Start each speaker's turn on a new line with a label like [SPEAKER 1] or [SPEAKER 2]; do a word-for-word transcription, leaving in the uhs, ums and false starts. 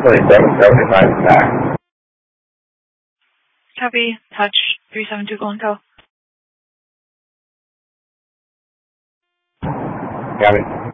[SPEAKER 1] twenty-seven seventy-five back.
[SPEAKER 2] Copy. Touch three seven two Golden Go.
[SPEAKER 1] Got it.